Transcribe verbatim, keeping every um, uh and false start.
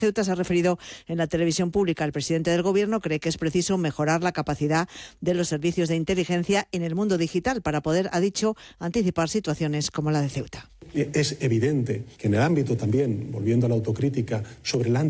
Ceuta se ha referido en la televisión pública. El presidente del Gobierno cree que es preciso mejorar la capacidad de los servicios de inteligencia en el mundo digital para poder, ha dicho, anticipar situaciones como la de Ceuta. Es evidente que en el ámbito también, volviendo a la autocrítica, sobre la